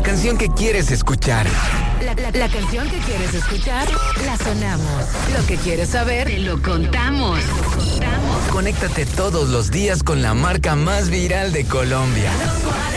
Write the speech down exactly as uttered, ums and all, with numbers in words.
canción que quieres escuchar. La, la, la canción que quieres escuchar, la sonamos. Lo que quieres saber, te lo contamos. contamos. Conéctate todos los días con la marca más viral de Colombia.